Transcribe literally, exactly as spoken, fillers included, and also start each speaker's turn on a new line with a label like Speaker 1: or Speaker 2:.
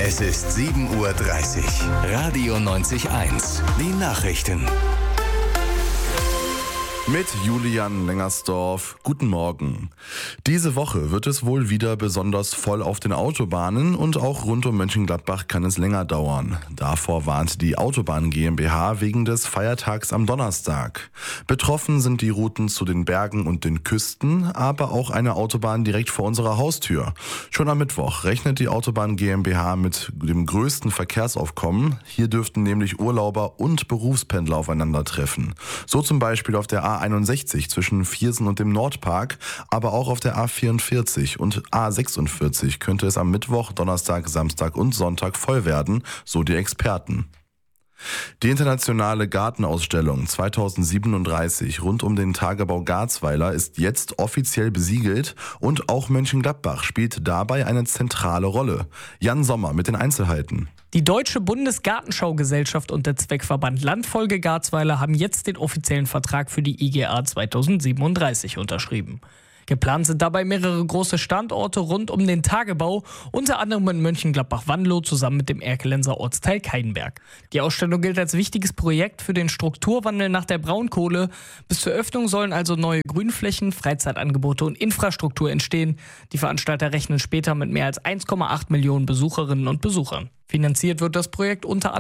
Speaker 1: Es ist sieben Uhr dreißig. Radio neunzig eins. Die Nachrichten.
Speaker 2: Mit Julian Lengersdorf. Guten Morgen. Diese Woche wird es wohl wieder besonders voll auf den Autobahnen und auch rund um Mönchengladbach kann es länger dauern. Davor warnt die Autobahn GmbH wegen des Feiertags am Donnerstag. Betroffen sind die Routen zu den Bergen und den Küsten, aber auch eine Autobahn direkt vor unserer Haustür. Schon am Mittwoch rechnet die Autobahn GmbH mit dem größten Verkehrsaufkommen. Hier dürften nämlich Urlauber und Berufspendler aufeinandertreffen. So zum Beispiel auf der A einundsechzig zwischen Viersen und dem Nordpark, aber auch auf der A vierundvierzig und A sechsundvierzig könnte es am Mittwoch, Donnerstag, Samstag und Sonntag voll werden, so die Experten. Die internationale Gartenausstellung zweitausendsiebenunddreißig rund um den Tagebau Garzweiler ist jetzt offiziell besiegelt und auch Mönchengladbach spielt dabei eine zentrale Rolle. Jan Sommer mit den Einzelheiten.
Speaker 3: Die Deutsche Bundesgartenschaugesellschaft und der Zweckverband Landfolge Garzweiler haben jetzt den offiziellen Vertrag für die I G A zweitausendsiebenunddreißig unterschrieben. Geplant sind dabei mehrere große Standorte rund um den Tagebau, unter anderem in Mönchengladbach-Wandelow zusammen mit dem Erkelenser Ortsteil Keidenberg. Die Ausstellung gilt als wichtiges Projekt für den Strukturwandel nach der Braunkohle. Bis zur Öffnung sollen also neue Grünflächen, Freizeitangebote und Infrastruktur entstehen. Die Veranstalter rechnen später mit mehr als eins Komma acht Millionen Besucherinnen und Besuchern. Finanziert wird das Projekt unter anderem